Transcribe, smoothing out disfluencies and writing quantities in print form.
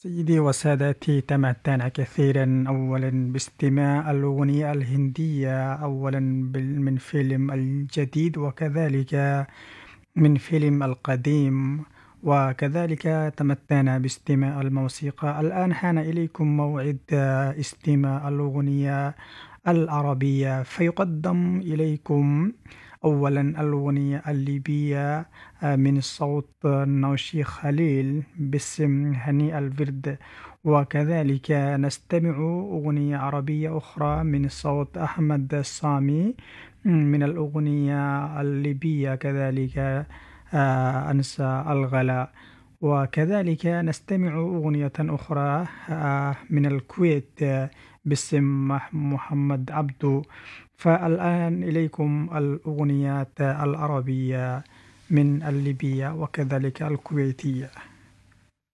سيدي وسادتي، تمتعنا كثيرا أولا باستماع الأغنية الهندية أولا من فيلم الجديد، وكذلك من فيلم القديم، وكذلك تمتعنا باستماع الموسيقى. الآن حان إليكم موعد استماع الأغنية العربية، فيقدم إليكم أولا الأغنية الليبية من الصوت نوشي خليل باسم هنيء الورد، وكذلك نستمع أغنية عربية أخرى من صوت أحمد الصامي من الأغنية الليبية كذلك أنسى الغلا، وكذلك نستمع أغنية أخرى من الكويت باسم محمد عبدو. فالآن إليكم الأغنيات العربية من الليبية وكذلك الكويتية.